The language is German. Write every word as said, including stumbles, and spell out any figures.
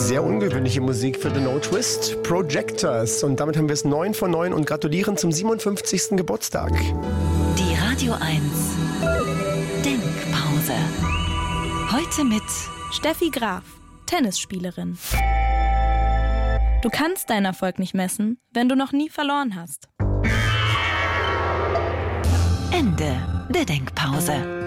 Sehr ungewöhnliche Musik für The No Twist. Projectors. Und damit haben wir es neun von neun und gratulieren zum siebenundfünfzigsten Geburtstag. Die Radio eins Denkpause. Heute mit Steffi Graf, Tennisspielerin. Du kannst deinen Erfolg nicht messen, wenn du noch nie verloren hast. Ende der Denkpause.